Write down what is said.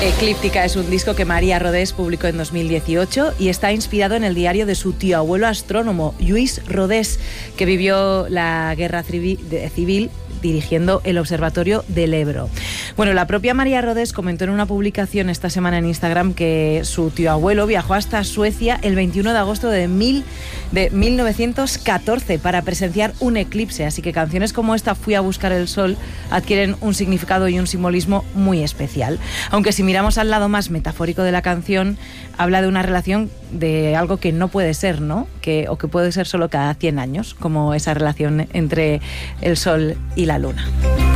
Eclíptica es un disco que María Rodés publicó en 2018 y está inspirado en el diario de su tío abuelo astrónomo, Lluís Rodés, que vivió la guerra civil dirigiendo el Observatorio del Ebro. Bueno, la propia María Rodés comentó en una publicación esta semana en Instagram que su tío abuelo viajó hasta Suecia el 21 de agosto de 1914 para presenciar un eclipse, así que canciones como esta, Fui a buscar el sol, adquieren un significado y un simbolismo muy especial. Aunque si miramos al lado más metafórico de la canción, habla de una relación de algo que no puede ser, ¿no? O que puede ser solo cada 100 años, como esa relación entre el sol y la luna.